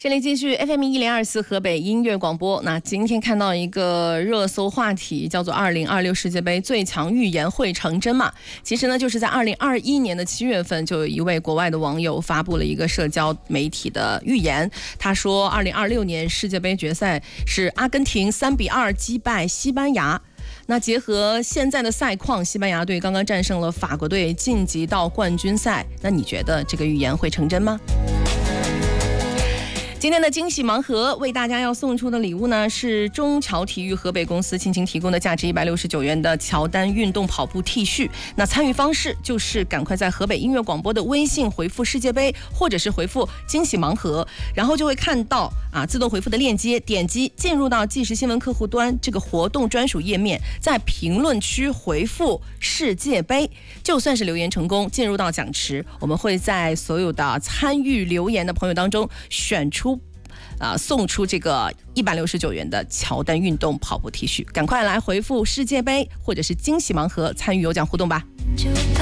这里继续 FM1024河北音乐广播。那今天看到一个热搜话题，叫做2026世界杯最强预言会成真吗？其实呢，就是在2021年的7月份，就有一位国外的网友发布了一个社交媒体的预言。他说，2026年世界杯决赛是阿根廷3-2击败西班牙。那结合现在的赛况，西班牙队刚刚战胜了法国队，晋级到冠军赛。那你觉得这个预言会成真吗？今天的惊喜盲盒为大家要送出的礼物呢，是中侨体育河北公司倾情提供的价值169元的乔丹运动跑步 T 恤。那参与方式就是赶快在河北音乐广播的微信回复世界杯，或者是回复惊喜盲盒，然后就会看到自动回复的链接，点击进入到即时新闻客户端这个活动专属页面，在评论区回复世界杯，就算是留言成功进入到奖池，我们会在所有的参与留言的朋友当中选出送出这个169元的乔丹运动跑步 T 恤，赶快来回复世界杯或者是惊喜盲盒参与有奖互动吧。